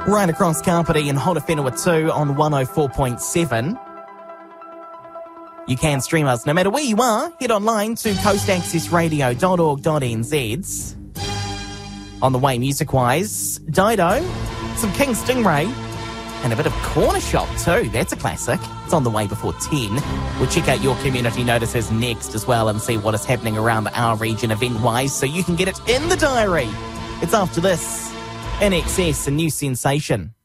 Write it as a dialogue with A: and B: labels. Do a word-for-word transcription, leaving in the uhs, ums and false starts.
A: right across Kapiti and Horowhenua too on one oh four point seven. You can stream us no matter where you are. Head online to coast access radio dot org dot n z. On the way music-wise, Dido, some King Stingray, and a bit of Corner Shop too. That's a classic. It's on the way before ten. We'll check out your community notices next as well and see what is happening around our region event-wise so you can get it in the diary. It's after this, In Excess, a new sensation.